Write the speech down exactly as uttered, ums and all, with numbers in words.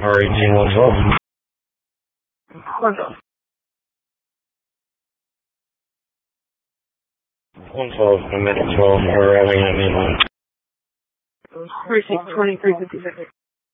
R eighteen one twelve. one twelve. one twelve, I'm at twelve, we're arriving at mainline. Precinct twenty-three fifty-six.